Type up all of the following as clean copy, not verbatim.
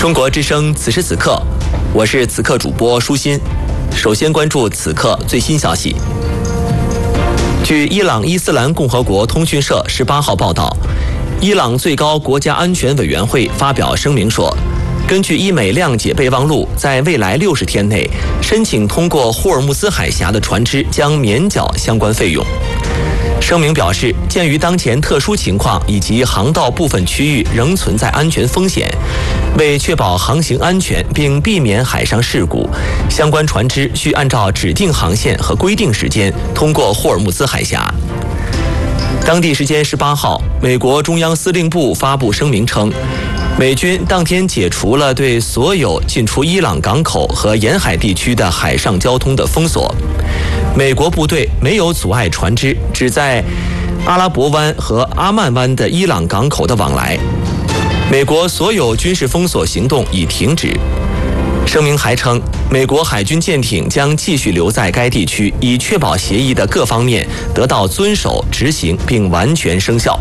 中国之声此时此刻，我是此刻主播舒心。首先关注此刻最新消息。据伊朗伊斯兰共和国通讯社18号报道，伊朗最高国家安全委员会发表声明说，根据伊美谅解备忘录，在未来60天内，申请通过霍尔木兹海峡的船只将免缴相关费用。声明表示，鉴于当前特殊情况以及航道部分区域仍存在安全风险，为确保航行安全并避免海上事故，相关船只需按照指定航线和规定时间通过霍尔木兹海峡。当地时间18号，美国中央司令部发布声明称，美军当天解除了对所有进出伊朗港口和沿海地区的海上交通的封锁。美国部队没有阻碍船只只在阿拉伯湾和阿曼湾的伊朗港口的往来。美国所有军事封锁行动已停止。声明还称，美国海军舰艇将继续留在该地区，以确保协议的各方面得到遵守、执行并完全生效。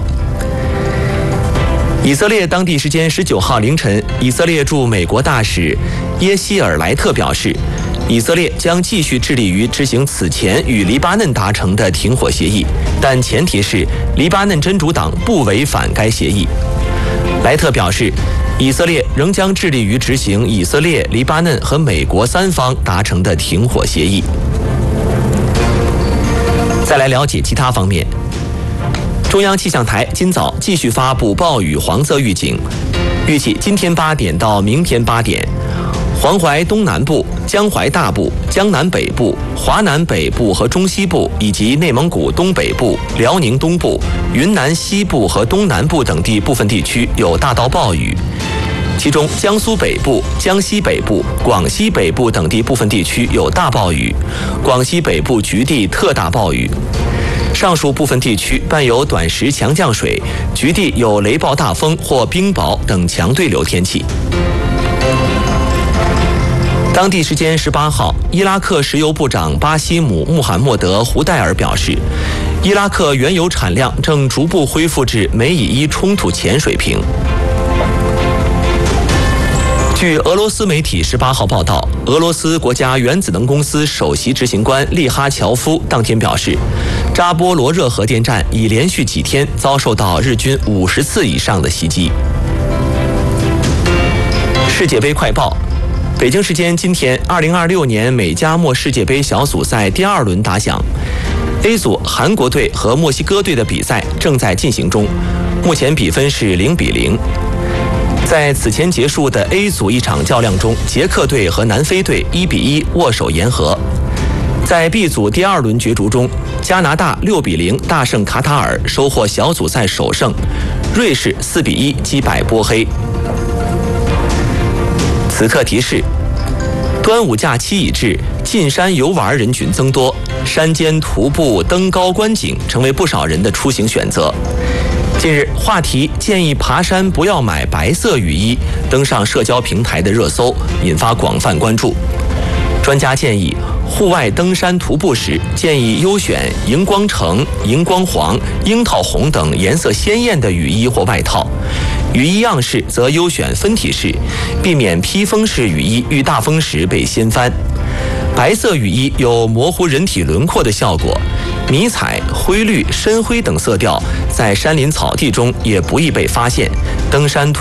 以色列当地时间19号凌晨，以色列驻美国大使耶希尔莱特表示，以色列将继续致力于执行此前与黎巴嫩达成的停火协议，但前提是黎巴嫩真主党不违反该协议。莱特表示，以色列仍将致力于执行以色列、黎巴嫩和美国3方达成的停火协议。再来了解其他方面。中央气象台今早继续发布暴雨黄色预警，预计今天8点到明天8点，黄淮东南部、江淮大部、江南北部、华南北部和中西部，以及内蒙古东北部、辽宁东部、云南西部和东南部等地部分地区有大到暴雨，其中江苏北部、江西北部、广西北部等地部分地区有大暴雨，广西北部局地特大暴雨。上述部分地区伴有短时强降水，局地有雷暴大风或冰雹等强对流天气。当地时间18号，伊拉克石油部长巴西姆·穆罕默德·胡代尔表示，伊拉克原油产量正逐步恢复至美以1冲突前水平。据俄罗斯媒体18号报道，俄罗斯国家原子能公司首席执行官利哈乔夫当天表示，扎波罗热核电站已连续几天遭受到日军50次以上的袭击。世界杯快报。北京时间今天，2026年美加墨世界杯小组赛第2轮打响。A 组韩国队和墨西哥队的比赛正在进行中，目前比分是0-0。在此前结束的 A 组一场较量中，捷克队和南非队1-1握手言和。在 B 组第2轮角逐中，加拿大6-0大胜卡塔尔，收获小组赛首胜；瑞士4-1击败波黑。此刻提示：端午假期已至，进山游玩人群增多，山间徒步、登高观景成为不少人的出行选择。近日，话题建议爬山不要买白色雨衣登上社交平台的热搜，引发广泛关注。专家建议，户外登山徒步时建议优选荧光橙、荧光黄、樱桃红等颜色鲜艳的雨衣或外套，雨衣样式则优选分体式，避免披风式雨衣遇大风时被掀翻。白色雨衣有模糊人体轮廓的效果，迷彩、灰绿、深灰等色调在山林草地中也不易被发现，登山